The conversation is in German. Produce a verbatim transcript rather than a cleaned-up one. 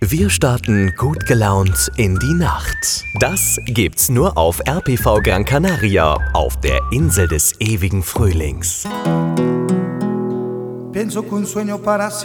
Wir starten gut gelaunt in die Nacht. Das gibt's nur auf R P V Gran Canaria, auf der Insel des ewigen Frühlings. Pienso que un sueño para